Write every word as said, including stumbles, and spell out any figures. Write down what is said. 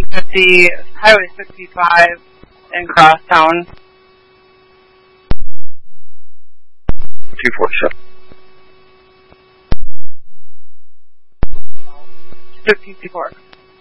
fifty, Highway sixty-five in Crosstown. two forty-seven. fifty-four.